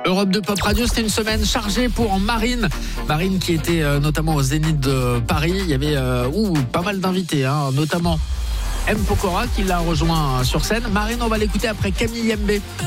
Europe 2 Pop Radio, c'était une semaine chargée pour Marine. Marine qui était notamment au Zénith de Paris. Il y avait pas mal d'invités, notamment M. Pokora qui l'a rejoint sur scène. Marine, on va l'écouter après Camille Yembe.